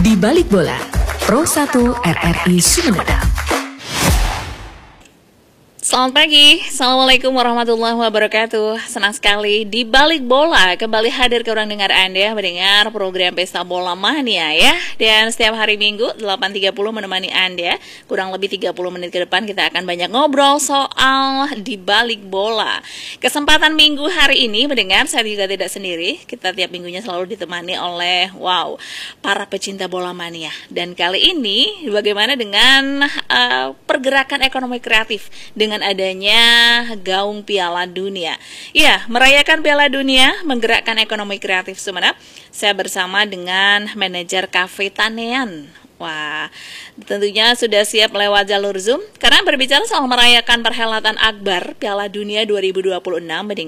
Di Balik Bola, Pro 1 RRI Sumedang. Selamat pagi, Assalamualaikum warahmatullahi wabarakatuh. Senang sekali di Balik Bola kembali hadir ke orang dengar Anda mendengar program Pesta Bola Mania ya. Dan setiap hari Minggu 8.30 menemani Anda. Kurang lebih 30 menit ke depan kita akan banyak ngobrol soal di Balik Bola. Kesempatan Minggu hari ini mendengar saya juga tidak sendiri. Kita tiap minggunya selalu ditemani oleh para pecinta bola mania. Dan kali ini bagaimana dengan pergerakan ekonomi kreatif dengan adanya gaung Piala Dunia. Ya, merayakan Piala Dunia, menggerakkan ekonomi kreatif Sumeneb. Saya bersama dengan manajer Cafe Tanean. Wah, tentunya sudah siap lewat jalur Zoom. Karena berbicara soal merayakan perhelatan akbar Piala Dunia 2026